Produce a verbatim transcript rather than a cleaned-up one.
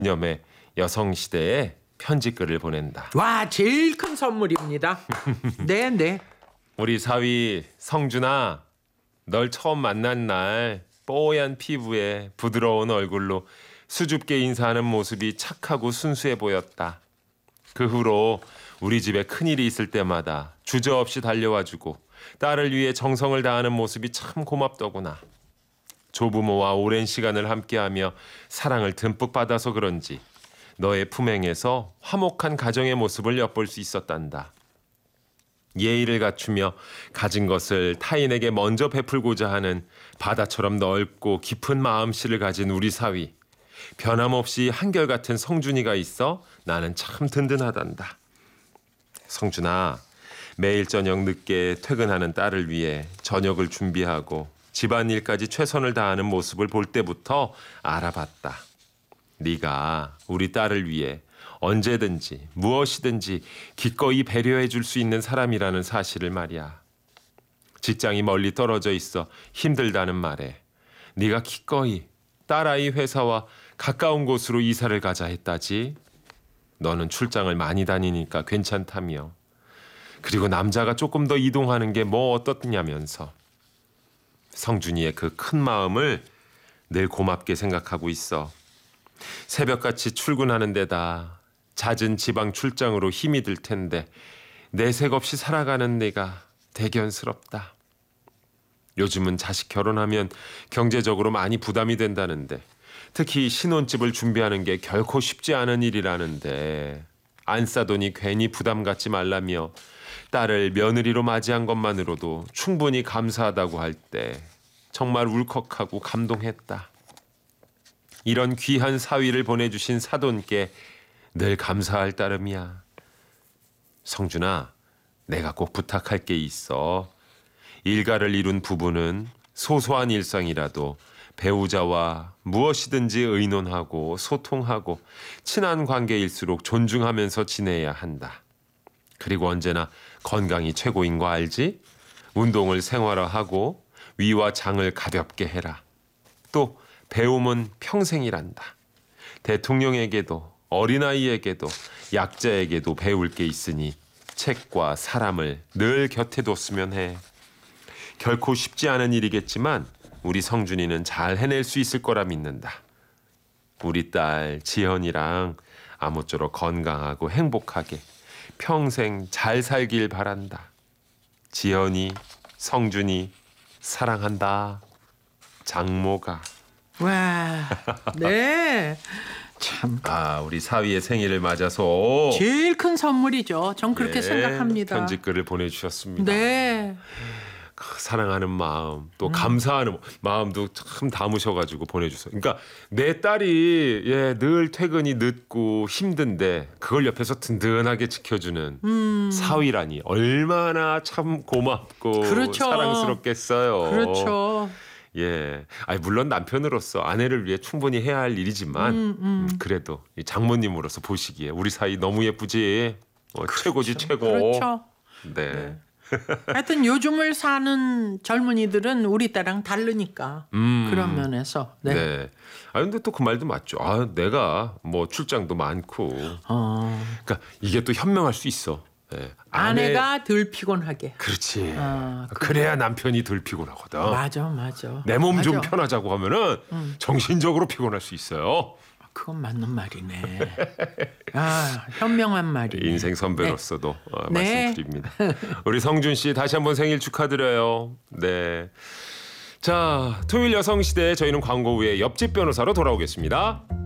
기념해 여성시대에 편지글을 보낸다. 와, 제일 큰 선물입니다. 네, 네. 우리 사위 성준아, 널 처음 만난 날 뽀얀 피부에 부드러운 얼굴로 수줍게 인사하는 모습이 착하고 순수해 보였다. 그 후로 우리 집에 큰일이 있을 때마다 주저없이 달려와주고 딸을 위해 정성을 다하는 모습이 참 고맙더구나. 조부모와 오랜 시간을 함께하며 사랑을 듬뿍 받아서 그런지 너의 품행에서 화목한 가정의 모습을 엿볼 수 있었단다. 예의를 갖추며 가진 것을 타인에게 먼저 베풀고자 하는 바다처럼 넓고 깊은 마음씨를 가진 우리 사위. 변함없이 한결같은 성준이가 있어 나는 참 든든하단다. 성준아, 매일 저녁 늦게 퇴근하는 딸을 위해 저녁을 준비하고 집안일까지 최선을 다하는 모습을 볼 때부터 알아봤다. 네가 우리 딸을 위해 언제든지 무엇이든지 기꺼이 배려해 줄 수 있는 사람이라는 사실을 말이야. 직장이 멀리 떨어져 있어 힘들다는 말에 네가 기꺼이 딸아이 회사와 가까운 곳으로 이사를 가자 했다지. 너는 출장을 많이 다니니까 괜찮다며. 그리고 남자가 조금 더 이동하는 게 뭐 어떻냐면서. 성준이의 그 큰 마음을 늘 고맙게 생각하고 있어. 새벽같이 출근하는 데다 잦은 지방 출장으로 힘이 들 텐데 내색 없이 살아가는 내가 대견스럽다. 요즘은 자식 결혼하면 경제적으로 많이 부담이 된다는데 특히 신혼집을 준비하는 게 결코 쉽지 않은 일이라는데 안 싸더니 괜히 부담 갖지 말라며 딸을 며느리로 맞이한 것만으로도 충분히 감사하다고 할 때 정말 울컥하고 감동했다. 이런 귀한 사위를 보내주신 사돈께 늘 감사할 따름이야. 성준아, 내가 꼭 부탁할 게 있어. 일가를 이룬 부부는 소소한 일상이라도 배우자와 무엇이든지 의논하고 소통하고 친한 관계일수록 존중하면서 지내야 한다. 그리고 언제나 건강이 최고인 거 알지? 운동을 생활화하고 위와 장을 가볍게 해라. 또 배움은 평생이란다. 대통령에게도 어린아이에게도 약자에게도 배울 게 있으니 책과 사람을 늘 곁에 뒀으면 해. 결코 쉽지 않은 일이겠지만 우리 성준이는 잘 해낼 수 있을 거라 믿는다. 우리 딸 지연이랑 아무쪼록 건강하고 행복하게 평생 잘 살길 바란다. 지연이, 성준이 사랑한다. 장모가. 와, 네. 참. 아, 우리 사위의 생일을 맞아서 제일 큰 선물이죠. 전 그렇게 예, 생각합니다. 편지글을 보내주셨습니다. 네. 사랑하는 마음 또 음. 감사하는 마음도 참 담으셔가지고 보내주세요. 그러니까 내 딸이 예, 늘 퇴근이 늦고 힘든데 그걸 옆에서 든든하게 지켜주는 음. 사위라니 얼마나 참 고맙고 그렇죠. 사랑스럽겠어요. 그렇죠. 예, 아니 물론 남편으로서 아내를 위해 충분히 해야 할 일이지만 음, 음. 음, 그래도 장모님으로서 보시기에 우리 사이 너무 예쁘지. 어, 그렇죠. 최고지 최고. 그렇죠. 네. 네. 하여튼 요즘을 사는 젊은이들은 우리 때랑 다르니까 음, 그런 면에서. 네. 네. 아 근데 또 그 말도 맞죠. 아 내가 뭐 출장도 많고. 어. 그러니까 이게 또 현명할 수 있어. 네. 아내가 아내... 덜 피곤하게. 그렇지. 아, 그래야 남편이 덜 피곤하거든. 맞아, 맞아. 내 몸 좀 편하자고 하면은 음. 정신적으로 피곤할 수 있어요. 그건 맞는 말이네. 아, 현명한 말이네. 인생 선배로서도 네. 어, 말씀드립니다. 네. 우리 성준 씨 다시 한번 생일 축하드려요. 네. 자, 토요일 여성시대 저희는 광고 후에 옆집 변호사로 돌아오겠습니다.